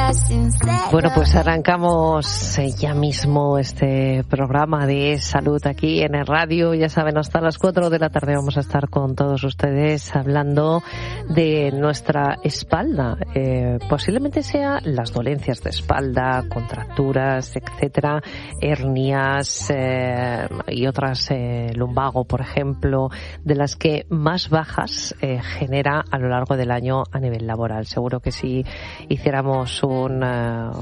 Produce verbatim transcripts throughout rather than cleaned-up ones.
Bueno, pues arrancamos ya mismo este programa de salud aquí en el radio. Ya saben, hasta las cuatro de la tarde vamos a estar con todos ustedes hablando de nuestra espalda. Eh, posiblemente sea las dolencias de espalda, contracturas, etcétera, hernias eh, y otras, eh, lumbago, por ejemplo, de las que más bajas eh, genera a lo largo del año a nivel laboral. Seguro que si hiciéramos una,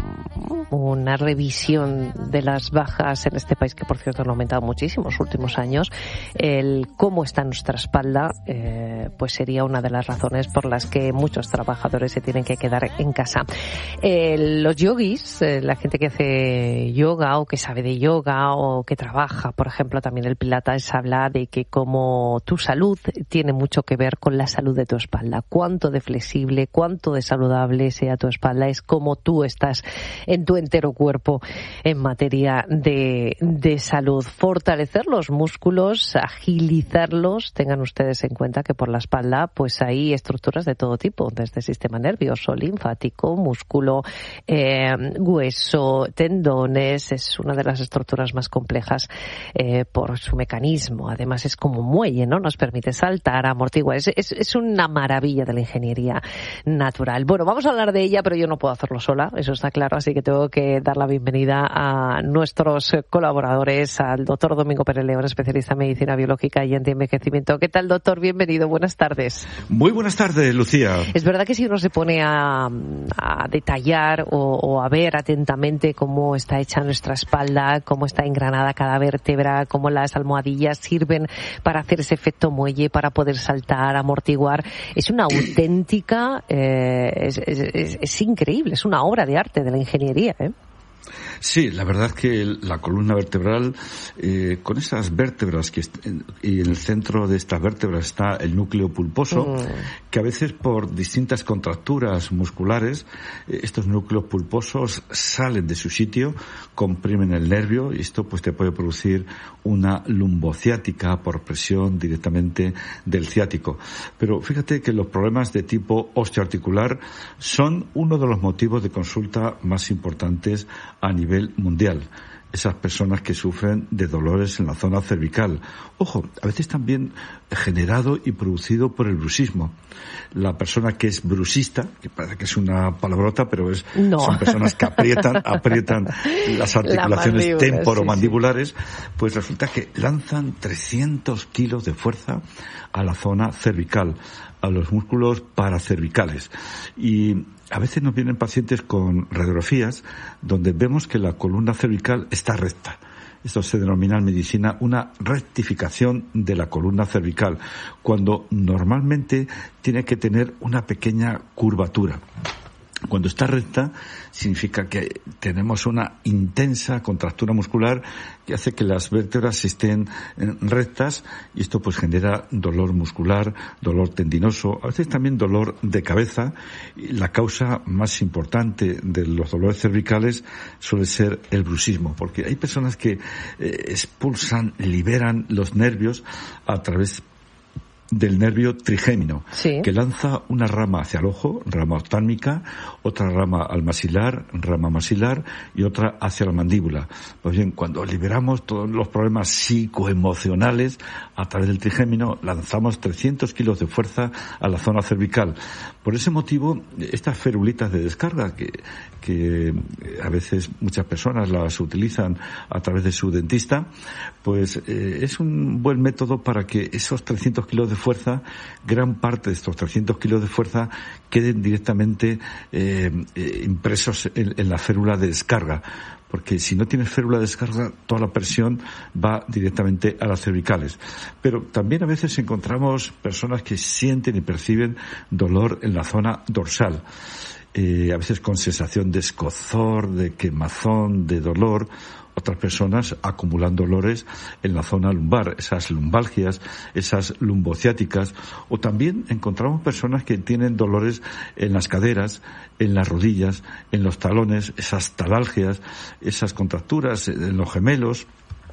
una revisión de las bajas en este país, que por cierto han aumentado muchísimo en los últimos años, el cómo está nuestra espalda, eh, pues sería una de las razones por las que muchos trabajadores se tienen que quedar en casa. Eh, los yogis, eh, la gente que hace yoga o que sabe de yoga o que trabaja, por ejemplo, también el Pilates, habla de que como tu salud tiene mucho que ver con la salud de tu espalda. Cuánto de flexible, cuánto de saludable sea tu espalda es como tú estás en tu entero cuerpo en materia de, de salud. Fortalecer los músculos, agilizarlos. Tengan ustedes en cuenta que por la espalda pues hay estructuras de todo tipo, desde el sistema nervioso, linfático, músculo, eh, hueso, tendones. Es una de las estructuras más complejas eh, por su mecanismo. Además es como un muelle, ¿no? Nos permite saltar, amortiguar. Es, es, es una maravilla de la ingeniería natural. Bueno, vamos a hablar de ella, pero yo no puedo hacerlo sola, eso está claro, así que tengo que dar la bienvenida a nuestros colaboradores, al doctor Domingo Pérez León, especialista en medicina biológica y antienvejecimiento. ¿Qué tal, doctor? Bienvenido, buenas tardes. Muy buenas tardes, Lucía. Es verdad que si uno se pone a, a detallar o, o a ver atentamente cómo está hecha nuestra espalda, cómo está engranada cada vértebra, cómo las almohadillas sirven para hacer ese efecto muelle, para poder saltar, amortiguar, es una auténtica, eh, es, es, es, es increíble, es una obra de arte de la ingeniería, ¿eh? Sí, la verdad es que la columna vertebral, eh, con esas vértebras que est- y en el centro de estas vértebras está el núcleo pulposo, mm. que a veces por distintas contracturas musculares, eh, estos núcleos pulposos salen de su sitio, comprimen el nervio y esto pues te puede producir una lumbociática por presión directamente del ciático. Pero fíjate que los problemas de tipo osteoarticular son uno de los motivos de consulta más importantes a nivel mundial. Esas personas que sufren de dolores en la zona cervical. Ojo, a veces también generado y producido por el bruxismo. La persona que es bruxista, que parece que es una palabrota, pero es no. son personas que aprietan, aprietan las articulaciones la temporomandibulares, sí, sí. Pues resulta que lanzan trescientos kilos de fuerza a la zona cervical, a los músculos paracervicales. Y a veces nos vienen pacientes con radiografías donde vemos que la columna cervical está recta. Esto se denomina en medicina una rectificación de la columna cervical, cuando normalmente tiene que tener una pequeña curvatura. Cuando está recta, significa que tenemos una intensa contractura muscular que hace que las vértebras estén rectas y esto pues genera dolor muscular, dolor tendinoso, a veces también dolor de cabeza. La causa más importante de los dolores cervicales suele ser el bruxismo, porque hay personas que eh, expulsan, liberan los nervios a través del nervio trigémino, sí, que lanza una rama hacia el ojo, rama oftálmica, otra rama al maxilar, rama maxilar y otra hacia la mandíbula. Pues bien, cuando liberamos todos los problemas psicoemocionales a través del trigémino, lanzamos trescientos kilos de fuerza a la zona cervical. Por ese motivo, estas ferulitas de descarga que, que a veces muchas personas las utilizan a través de su dentista, pues eh, es un buen método para que esos trescientos kilos de fuerza, gran parte de estos trescientos kilos de fuerza queden directamente eh, eh, impresos en, en la férula de descarga, porque si no tienes férula de descarga, toda la presión va directamente a las cervicales. Pero también a veces encontramos personas que sienten y perciben dolor en la zona dorsal. Eh, a veces con sensación de escozor, de quemazón, de dolor. Otras personas acumulan dolores en la zona lumbar, esas lumbalgias, esas lumbociáticas. O también encontramos personas que tienen dolores en las caderas, en las rodillas, en los talones, esas talalgias, esas contracturas en los gemelos,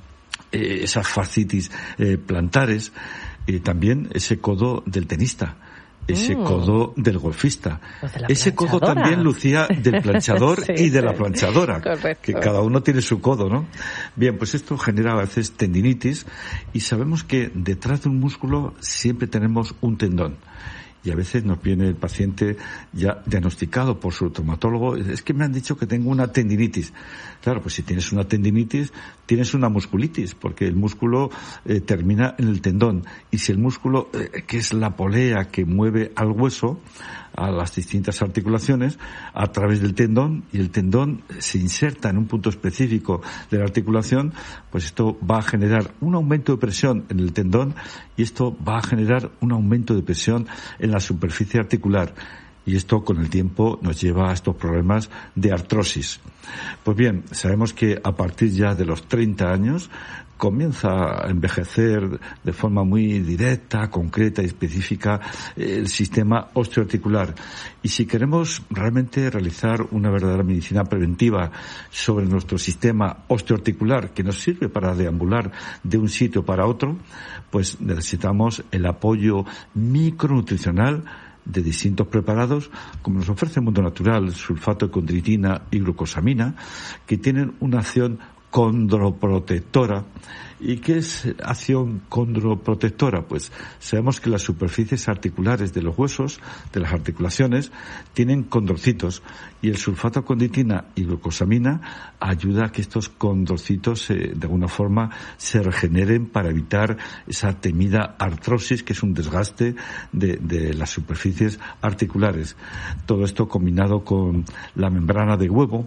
eh, esas fascitis eh, plantares, y eh, también ese codo del tenista. ese mm. codo del golfista. Pues de ese codo también lucía del planchador sí, y de la planchadora, correcto. Que cada uno tiene su codo, ¿no? Bien, pues esto genera a veces tendinitis y sabemos que detrás de un músculo siempre tenemos un tendón. Y a veces nos viene el paciente ya diagnosticado por su traumatólogo, es que me han dicho que tengo una tendinitis. Claro, pues si tienes una tendinitis, tienes una musculitis, porque el músculo eh, termina en el tendón. Y si el músculo, eh, que es la polea que mueve al hueso, a las distintas articulaciones, a través del tendón, y el tendón se inserta en un punto específico de la articulación, pues esto va a generar un aumento de presión en el tendón y esto va a generar un aumento de presión en la superficie articular. Y esto con el tiempo nos lleva a estos problemas de artrosis. Pues bien, sabemos que a partir ya de los treinta años comienza a envejecer de forma muy directa, concreta y específica el sistema osteoarticular. Y si queremos realmente realizar una verdadera medicina preventiva sobre nuestro sistema osteoarticular, que nos sirve para deambular de un sitio para otro, pues necesitamos el apoyo micronutricional de distintos preparados, como nos ofrece el Mundo Natural, sulfato de condroitina y glucosamina, que tienen una acción condroprotectora. ¿Y qué es acción condroprotectora? Pues sabemos que las superficies articulares de los huesos, de las articulaciones, tienen condrocitos y el sulfato de condroitina y glucosamina ayuda a que estos condrocitos eh, de alguna forma se regeneren para evitar esa temida artrosis, que es un desgaste de, de las superficies articulares. Todo esto combinado con la membrana de huevo,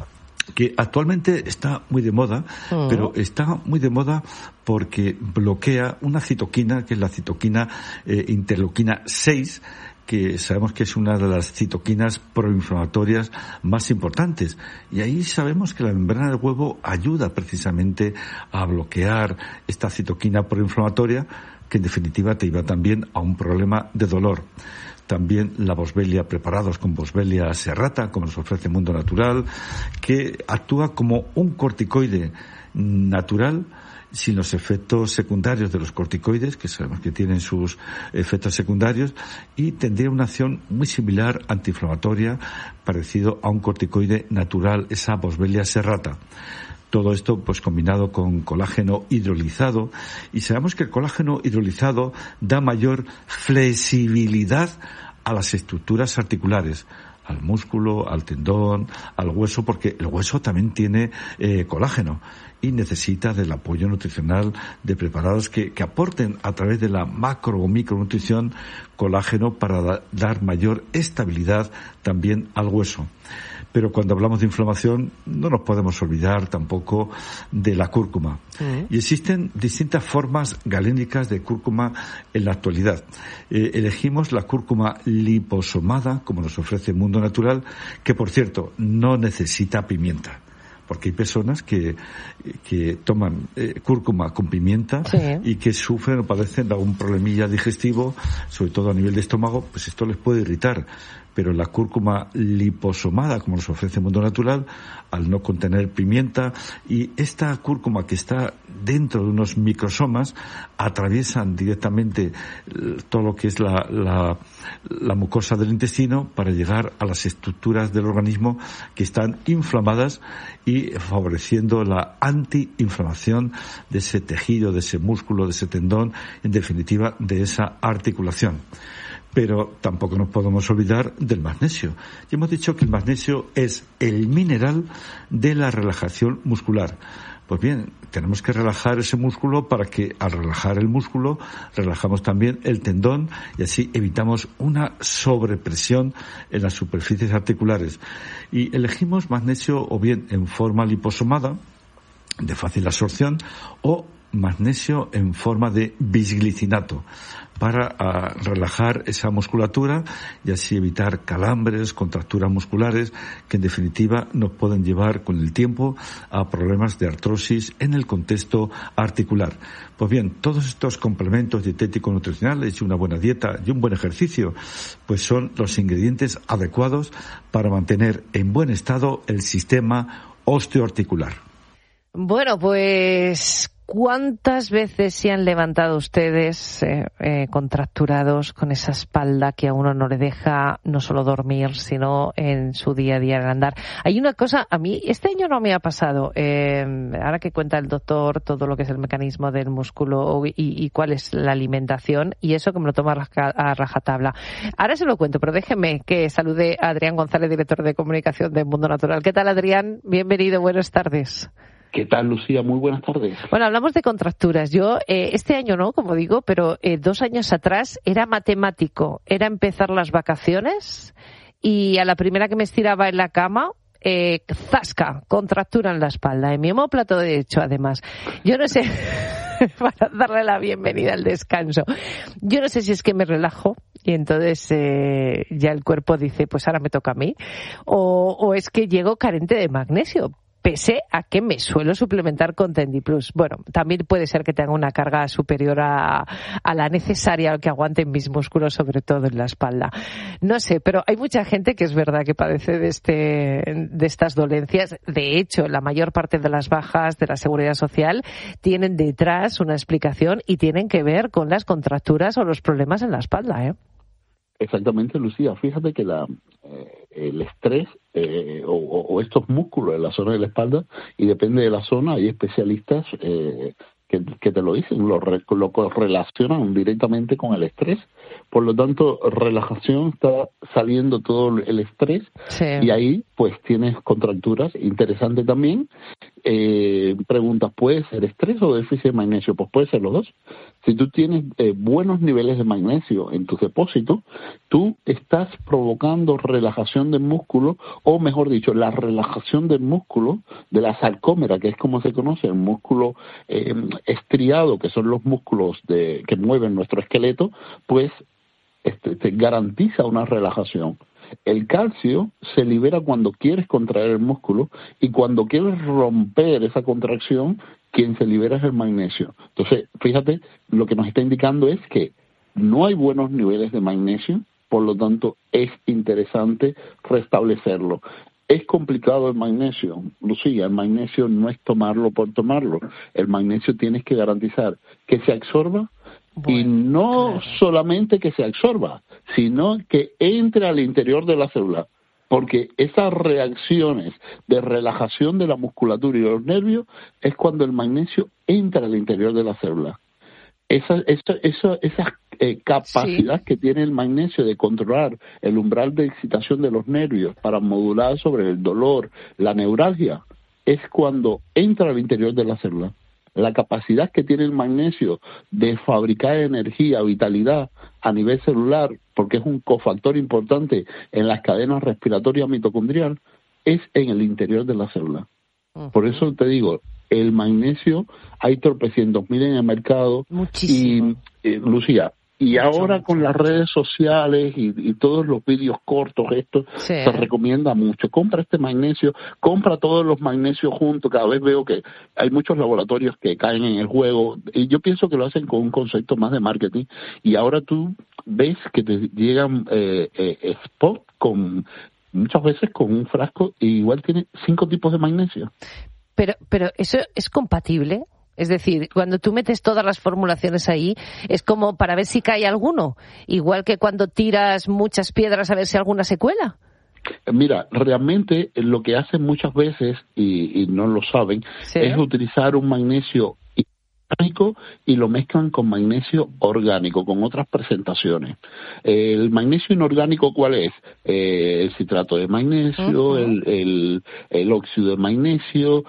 que actualmente está muy de moda, uh-huh. pero está muy de moda porque bloquea una citoquina, que es la citoquina eh, interleuquina seis, que sabemos que es una de las citoquinas proinflamatorias más importantes. Y ahí sabemos que la membrana del huevo ayuda precisamente a bloquear esta citoquina proinflamatoria, que en definitiva te lleva también a un problema de dolor. También la boswellia, preparados con boswellia serrata, como nos ofrece el Mundo Natural, que actúa como un corticoide natural, sin los efectos secundarios de los corticoides, que sabemos que tienen sus efectos secundarios, y tendría una acción muy similar, antiinflamatoria, parecido a un corticoide natural, esa boswellia serrata. Todo esto pues combinado con colágeno hidrolizado, y sabemos que el colágeno hidrolizado da mayor flexibilidad a las estructuras articulares, al músculo, al tendón, al hueso, porque el hueso también tiene eh, colágeno y necesita del apoyo nutricional de preparados que, que aporten a través de la macro o micronutrición colágeno para da, dar mayor estabilidad también al hueso. Pero cuando hablamos de inflamación no nos podemos olvidar tampoco de la cúrcuma. Uh-huh. Y existen distintas formas galénicas de cúrcuma en la actualidad. Eh, elegimos la cúrcuma liposomada, como nos ofrece el Mundo Natural, que por cierto no necesita pimienta. Porque hay personas que, que toman eh, cúrcuma con pimienta sí. y que sufren o padecen de algún problemilla digestivo, sobre todo a nivel de estómago, pues esto les puede irritar. Pero la cúrcuma liposomada, como nos ofrece el Mundo Natural, al no contener pimienta, y esta cúrcuma que está dentro de unos microsomas, atraviesan directamente todo lo que es la, la, la mucosa del intestino para llegar a las estructuras del organismo que están inflamadas y favoreciendo la antiinflamación de ese tejido, de ese músculo, de ese tendón, en definitiva, de esa articulación. Pero tampoco nos podemos olvidar del magnesio. Ya hemos dicho que el magnesio es el mineral de la relajación muscular. Pues bien, tenemos que relajar ese músculo para que al relajar el músculo relajamos también el tendón y así evitamos una sobrepresión en las superficies articulares. Y elegimos magnesio o bien en forma liposomada, de fácil absorción, o magnesio en forma de bisglicinato para uh, relajar esa musculatura y así evitar calambres, contracturas musculares que en definitiva nos pueden llevar con el tiempo a problemas de artrosis en el contexto articular. Pues bien, todos estos complementos dietéticos nutricionales y una buena dieta y un buen ejercicio pues son los ingredientes adecuados para mantener en buen estado el sistema osteoarticular. Bueno, pues ¿Cuántas veces se han levantado ustedes eh, eh, contracturados con esa espalda que a uno no le deja no solo dormir, sino en su día a día en andar? Hay una cosa, a mí este año no me ha pasado, eh, ahora que cuenta el doctor todo lo que es el mecanismo del músculo y, y cuál es la alimentación, y eso que me lo tomo a, raja, a rajatabla. Ahora se lo cuento, pero déjeme que salude a Adrián González, director de comunicación de Mundo Natural. ¿Qué tal, Adrián? Bienvenido, buenas tardes. ¿Qué tal, Lucía? Muy buenas tardes. Bueno, hablamos de contracturas. Yo, eh, este año no, como digo, pero eh, dos años atrás era matemático. Era empezar las vacaciones y a la primera que me estiraba en la cama, eh, zasca, contractura en la espalda. En mi omóplato derecho, además. Yo no sé, para darle la bienvenida al descanso. Yo no sé si es que me relajo y entonces eh, ya el cuerpo dice, pues ahora me toca a mí. O, o es que llego carente de magnesio, pese a que me suelo suplementar con Tendiplus. Bueno, también puede ser que tenga una carga superior a, a la necesaria que aguanten mis músculos, sobre todo en la espalda. No sé, pero hay mucha gente que es verdad que padece de, este, de estas dolencias. De hecho, la mayor parte de las bajas de la Seguridad Social tienen detrás una explicación y tienen que ver con las contracturas o los problemas en la espalda, ¿eh? Exactamente, Lucía. Fíjate que la, eh, el estrés eh, o, o estos músculos en la zona de la espalda, y depende de la zona, hay especialistas eh, que, que te lo dicen, lo, lo relacionan directamente con el estrés. Por lo tanto, relajación, está saliendo todo el estrés, sí. Y ahí pues tienes contracturas. Interesante también. Eh, preguntas, ¿puede ser estrés o déficit de magnesio? Pues puede ser los dos. Si tú tienes eh, buenos niveles de magnesio en tus depósitos, tú estás provocando relajación del músculo, o mejor dicho, la relajación del músculo, de la sarcómera, que es como se conoce, el músculo eh, estriado, que son los músculos de, que mueven nuestro esqueleto, pues este, te garantiza una relajación. El calcio se libera cuando quieres contraer el músculo, y cuando quieres romper esa contracción, quien se libera es el magnesio. Entonces, fíjate, lo que nos está indicando es que no hay buenos niveles de magnesio, por lo tanto es interesante restablecerlo. Es complicado el magnesio, Lucía. El magnesio no es tomarlo por tomarlo. El magnesio tienes que garantizar que se absorba. Bueno, y no claro. solamente que se absorba, sino que entre al interior de la célula, porque esas reacciones de relajación de la musculatura y de los nervios es cuando el magnesio entra al interior de la célula. Esa, esa, esa, esa eh, capacidad sí. que tiene el magnesio de controlar el umbral de excitación de los nervios para modular sobre el dolor, la neuralgia, es cuando entra al interior de la célula. La capacidad que tiene el magnesio de fabricar energía, vitalidad a nivel celular, porque es un cofactor importante en las cadenas respiratorias mitocondrial, es en el interior de la célula. Uh-huh. Por eso te digo, el magnesio hay tropecientos mil en el mercado. Muchísimo. Y, eh, Lucía, y mucho, ahora mucho, con las mucho. redes sociales y, y todos los vídeos cortos, esto sí. se recomienda mucho. Compra este magnesio, compra todos los magnesios juntos. Cada vez veo que hay muchos laboratorios que caen en el juego, y yo pienso que lo hacen con un concepto más de marketing. Y ahora tú ves que te llegan eh, eh, spots con muchas veces con un frasco, y igual tiene cinco tipos de magnesio. Pero, pero ¿eso es compatible? Es decir, cuando tú metes todas las formulaciones ahí, es como para ver si cae alguno. Igual que cuando tiras muchas piedras a ver si alguna se cuela. Mira, realmente lo que hacen muchas veces, y, y no lo saben, ¿sí? es utilizar un magnesio orgánico y lo mezclan con magnesio orgánico, con otras presentaciones. El magnesio inorgánico, ¿cuál es? Eh, el citrato de magnesio, uh-huh. el, el, el óxido de magnesio,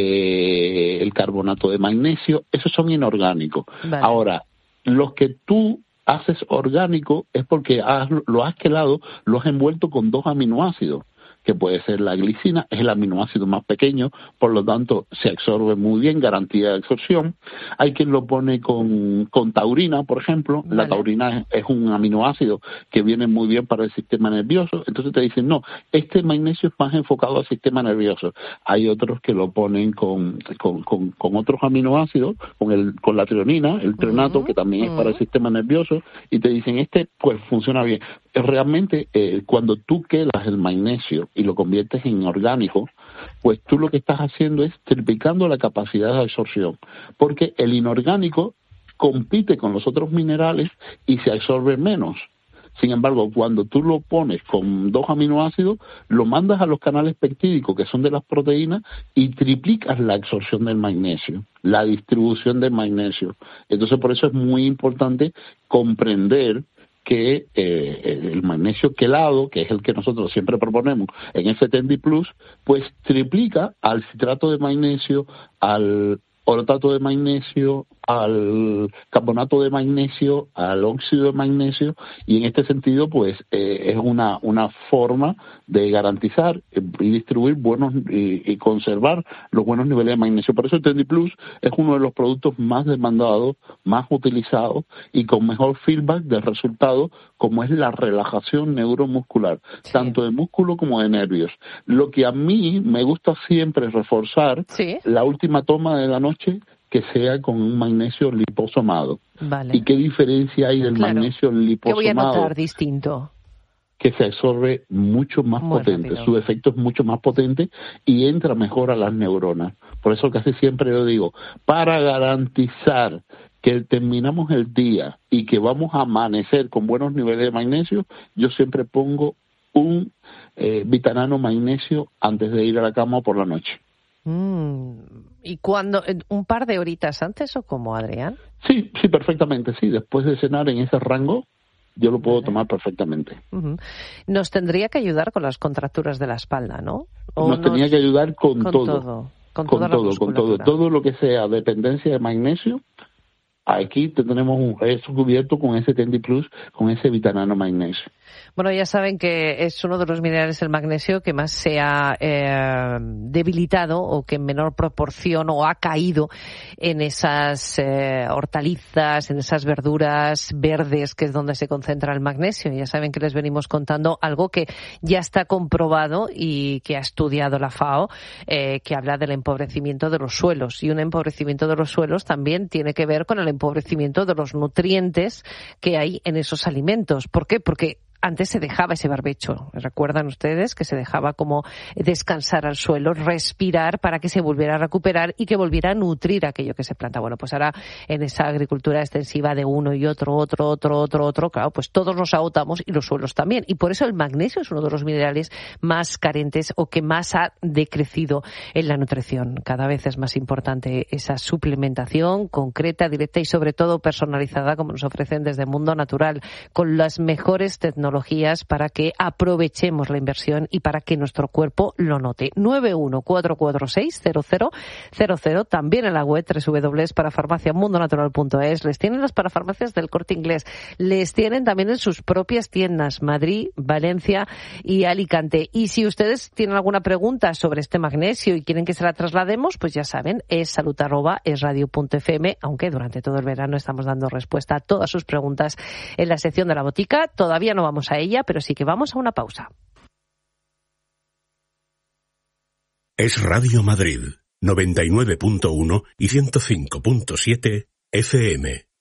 eh, el carbonato de magnesio, esos son inorgánicos. Vale. Ahora, los que tú haces orgánico es porque has, lo has quelado, lo has envuelto con dos aminoácidos, que puede ser la glicina, es el aminoácido más pequeño, por lo tanto se absorbe muy bien, garantía de absorción. Hay quien lo pone con, con taurina, por ejemplo. Vale. La taurina es, es un aminoácido que viene muy bien para el sistema nervioso. Entonces te dicen, no, este magnesio es más enfocado al sistema nervioso. Hay otros que lo ponen con, con, con, con otros aminoácidos, con el con la trionina, el treonato, uh-huh. que también uh-huh. es para el sistema nervioso, y te dicen, este pues funciona bien. Realmente, eh, cuando tú quelas el magnesio y lo conviertes en orgánico, pues tú lo que estás haciendo es triplicando la capacidad de absorción, porque el inorgánico compite con los otros minerales y se absorbe menos. Sin embargo, cuando tú lo pones con dos aminoácidos, lo mandas a los canales peptídicos, que son de las proteínas, y triplicas la absorción del magnesio, la distribución del magnesio. Entonces, por eso es muy importante comprender que eh, el magnesio quelado, que es el que nosotros siempre proponemos en F T N D Plus, pues triplica al citrato de magnesio, al orotato de magnesio, al carbonato de magnesio, al óxido de magnesio, y en este sentido pues eh, es una una forma de garantizar y distribuir buenos y, y conservar los buenos niveles de magnesio. Por eso el T N D Plus es uno de los productos más demandados, más utilizados y con mejor feedback del resultado, como es la relajación neuromuscular, sí. tanto de músculo como de nervios. Lo que a mí me gusta siempre reforzar, sí. la última toma de la noche, que sea con un magnesio liposomado. Vale. ¿Y qué diferencia hay del claro. magnesio liposomado? ¿Qué voy a notar distinto? Que se absorbe mucho más Muy potente, rápido. Su efecto es mucho más potente y entra mejor a las neuronas. Por eso casi siempre yo digo, para garantizar que terminamos el día y que vamos a amanecer con buenos niveles de magnesio, yo siempre pongo un eh, vitanano magnesio antes de ir a la cama por la noche. Mm. ¿Y cuándo? ¿Un par de horitas antes o cómo, Adrián? Sí, sí, perfectamente, sí. Después de cenar en ese rango, yo lo puedo tomar perfectamente. Uh-huh. Nos tendría que ayudar con las contracturas de la espalda, ¿no? ¿O nos, nos tenía que ayudar con, con todo. todo. Con, con toda todo, la con todo. Todo lo que sea dependencia de magnesio, aquí tenemos un, eso cubierto con ese T N D Plus, con ese vitanano magnesio. Bueno, ya saben que es uno de los minerales, el magnesio, que más se ha eh, debilitado o que en menor proporción o ha caído en esas eh, hortalizas, en esas verduras verdes, que es donde se concentra el magnesio. Ya saben que les venimos contando algo que ya está comprobado y que ha estudiado la FAO, eh, que habla del empobrecimiento de los suelos. Y un empobrecimiento de los suelos también tiene que ver con el empobrecimiento de los nutrientes que hay en esos alimentos. ¿Por qué? Porque antes se dejaba ese barbecho. ¿Recuerdan ustedes que se dejaba como descansar al suelo, respirar para que se volviera a recuperar y que volviera a nutrir aquello que se planta? Bueno, pues ahora en esa agricultura extensiva de uno y otro, otro, otro, otro, otro, claro, pues todos nos agotamos y los suelos también. Y por eso el magnesio es uno de los minerales más carentes o que más ha decrecido en la nutrición. Cada vez es más importante esa suplementación concreta, directa y sobre todo personalizada, como nos ofrecen desde Mundo Natural, con las mejores tecnologías para que aprovechemos la inversión y para que nuestro cuerpo lo note. nueve uno cuatro cuatro seis cero cero cero cero, también en la web doble u doble u doble u punto parafarmacia mundo natural punto es. Les tienen las parafarmacias del Corte Inglés, les tienen también en sus propias tiendas, Madrid, Valencia y Alicante. Y si ustedes tienen alguna pregunta sobre este magnesio y quieren que se la traslademos, pues ya saben, es salud arroba es radio punto f m, aunque durante todo el verano estamos dando respuesta a todas sus preguntas en la sección de la botica. Todavía no vamos a ella, pero sí que vamos a una pausa. Es Radio Madrid, noventa y nueve punto uno y ciento cinco punto siete F M.